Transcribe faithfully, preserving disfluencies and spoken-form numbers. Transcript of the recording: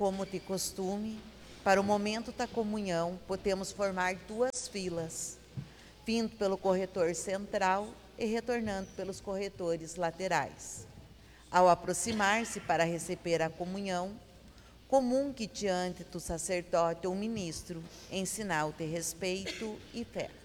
como de costume, para o momento da comunhão, podemos formar duas filas, vindo pelo corretor central e retornando pelos corretores laterais. Ao aproximar-se para receber a comunhão, comum que diante do sacerdote ou ministro, em sinal de respeito e fé.